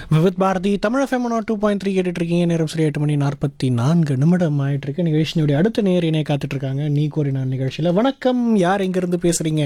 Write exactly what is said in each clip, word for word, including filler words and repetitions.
Vividh Bharathi Tamil FM two point three கேட்டுட்டு இருக்கீங்க. நேரம் சரி எட்டு மணி நாற்பத்தி நான்கு நிமிடம் ஆயிட்டு இருக்கு. நிகழ்ச்சியினுடைய அடுத்த நேர் இணைய காத்துட்டு இருக்காங்க. நீ கோரி நான் நிகழ்ச்சியில். வணக்கம், யார் எங்கிருந்து பேசுறீங்க?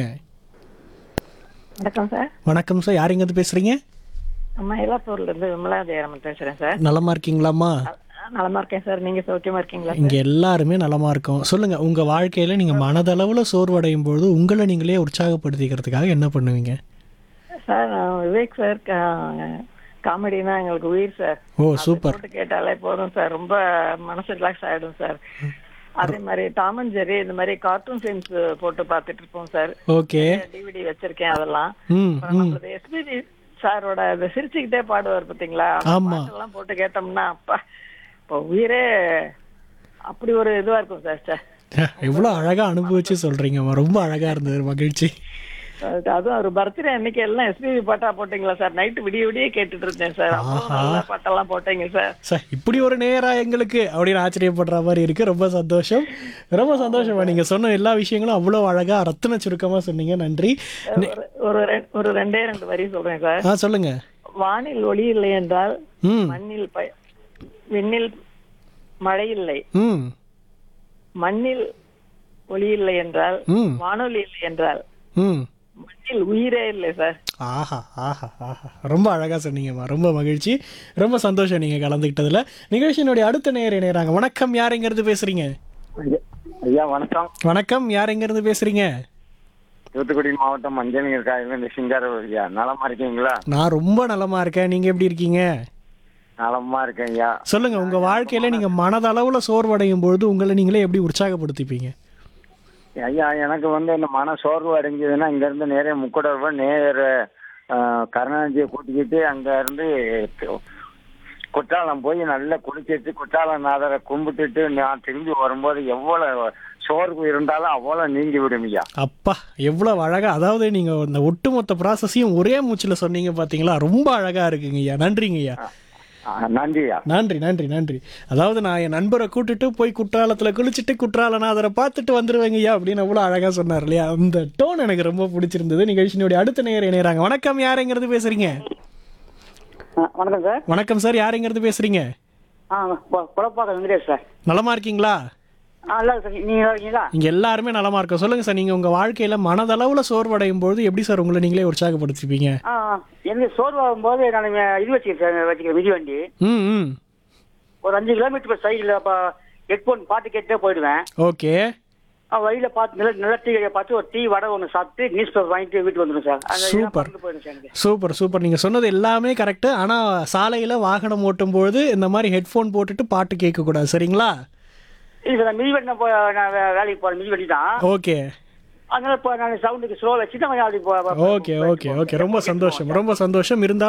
வணக்கம் சார். வணக்கம் சார், யார் எங்கிருந்து பேசுறீங்க? மயிலாப்பூர்ல இருந்து விமலா ஜெயராமன் பேசுறேன் சார். நலமா இருக்கீங்களாம்மா? நலமா இருக்கேன் சார். நீங்க சௌக்கியமா இருக்கீங்களா? இங்க எல்லாருமே நலமா இருக்கோம். சொல்லுங்க, உங்க வாழ்க்கையில நீங்க மனதளவுல சோர்வடையும் போது உங்களை நீங்களே உற்சாகப்படுத்திக்கிறதுக்காக என்ன பண்ணுவீங்க? சார் நான் விவேக் சார் காமெடினா எங்களுக்கு உயிர் சார். ஓ சூப்பர். போட்டு கேட்டாலே போதும் சார், ரொம்ப மனசு ரிலாக்ஸ் ஆயிடும் சார். அதே மாதிரி டாம் அண்ட் ஜெர்ரி இந்த மாதிரி கார்ட்டூன் ஃபிலிம்ஸ் போட்டு பார்த்துட்டு இருப்போம் சார். ஓகே. டிவிடி வச்சிருக்கேன் அதெல்லாம். ம் ம். எஸ்பிபி சாரோட இந்த சிரிச்சுக்கிட்டே பாடுவார் பாத்தீங்களா, பாட்டெல்லாம் போட்டு கேட்டோம்னா அப்பா இப்போ உயிரே அப்படி ஒரு இதுவா இருக்கும் சார். சார் எவ்வளவு அழகா அனுபவிச்சு சொல்றீங்கம்மா, ரொம்ப அழகா இருந்தது, மகிழ்ச்சி. அதுவும் ஒரு பர்த்டே அன்னைக்கு எல்லாம் எஸ்பிபி பாட்டா போட்டீங்களா சார்? நைட்டு விடிய விடிய கேட்டுட்டு இருந்தேன் சார். நல்ல பாட்டெல்லாம் போட்டீங்க சார். சார் இப்படி ஒரு நேரா எங்களுக்கு அப்படின்னு ஆச்சரியப்படுற மாதிரி இருக்கு. ரொம்ப சந்தோஷம், ரொம்ப சந்தோஷமா நீங்க சொன்ன எல்லா விஷயங்களும் அவ்வளவு அழகா ரத்தின சுருக்கமா சொன்னீங்க. நன்றி. ஒரு ஒரு ரெண்டே ரெண்டு வரி சொல்றேன் சார். ஆ சொல்லுங்க. வானில் ஒளி இல்லை என்றால் மண்ணில் விண்ணில் மழை இல்லை, மண்ணில் ஒளி இல்லை என்றால் வானொலி இல்லை என்றால் மண்ணில் உயிரே இல்லை சார். ஆஹா ஆஹா ஆஹா, ரொம்ப அழகா சொன்னீங்கம்மா, ரொம்ப மகிழ்ச்சி, ரொம்ப சந்தோஷம் நீங்க கலந்துக்கிட்டதுல. நிகழ்ச்சியினுடைய அடுத்த நேர நேராங்க. வணக்கம், யார் எங்க இருந்து பேசுறீங்க? ஐயா வணக்கம். வணக்கம், யார் எங்க இருந்து பேசுறீங்க? தூத்துக்குடி மாவட்டம் மஞ்சள் காயில சிங்கார. ஐயா நலமா இருக்கீங்களா? நான் ரொம்ப நலமா இருக்கேன். நீங்க எப்படி இருக்கீங்க? நலமா இருக்கேன் ஐயா. சொல்லுங்க, உங்க வாழ்க்கையில நீங்க மனதளவுல சோர்வடையும் பொழுது உங்களை நீங்களே எப்படி உற்சாகப்படுத்திப்பீங்க? ஐயா எனக்கு வந்து இந்த மன சோர்வு அடைஞ்சதுன்னா இங்க இருந்து நேரே முக்கடவை நேர கருணாநிதியை கூட்டிக்கிட்டு அங்க இருந்து குற்றாலம் போய் நல்லா குளிச்சிட்டு குற்றாலம் நாதரை கும்பிட்டுட்டு நான் திரும்பி வரும்போது எவ்வளவு சோர்வு இருந்தாலும் அவ்வளவு நீங்கி விடும் ஐயா. அப்பா எவ்வளவு அழகா, அதாவது நீங்க இந்த ஒட்டுமொத்த ப்ராசஸையும் ஒரே மூச்சுல சொன்னீங்க பாத்தீங்களா, ரொம்ப அழகா இருக்குங்க ஐயா. நன்றிங்க ஐயா. நன்றியா. நன்றி நன்றி நன்றி. அதாவது நான் என் நண்பரை கூட்டிட்டு போய் குற்றாலத்துல குளிச்சுட்டு குற்றாலநாதரை பார்த்துட்டு வந்துருவேங்க ஐயா அப்படின்னு அவ்வளவு அழகா சொன்னார் இல்லையா. அந்த டோன் எனக்கு ரொம்ப பிடிச்சிருந்தது. நிகழ்ச்சியினுடைய அடுத்த நேயர் இணையறாங்க. வணக்கம், யாருங்கிறது பேசுறீங்க? வணக்கம் சார். வணக்கம் சார், யாருங்கிறது பேசுறீங்க? சார் நலமா இருக்கீங்களா? இங்க எல்லாருமே நலமா இருக்கோம். சொல்லுங்க சார், நீங்க உங்க வாழ்க்கையில மனதளவுல சோர்வடையும் போது எப்படி சார் உங்களை நீங்களே உற்சாகப்படுத்திப்பீங்க? எனக்கு சோர்வாகும் போது நான் இது வச்சுக்கிறேன் வச்சுக்கிறேன் மிதிவண்டி. ம் ஒரு அஞ்சு கிலோமீட்டர் சைடுல ஹெட்போன் பாட்டு கேட்டே போயிடுவேன். ஓகே. வழியில பார்த்து நல்ல நல்ல டீ கடையை பார்த்து ஒரு டீ வடை ஒன்று சாப்பிட்டு நியூஸ் பேப்பர் வாங்கிட்டு வீட்டுக்கு வந்துடும் சார். Super super super. நீங்க சொன்னது எல்லாமே கரெக்ட். ஆனா சாலையில வாகனம் ஓட்டும் போது இந்த மாதிரி ஹெட்போன் போட்டுட்டு பாட்டு கேட்க கூடாது, சரிங்களா? இல்ல சார், மிதிவண்டி நான் வேலைக்கு போறேன், மிதிவண்டி தான். ஓகே. அதனால இப்போ நான் சவுண்டுக்கு ஸ்லோ வச்சுட்டு ஓகே ஓகே ஓகே. ரொம்ப சந்தோஷம், ரொம்ப சந்தோஷம். இருந்தாலும்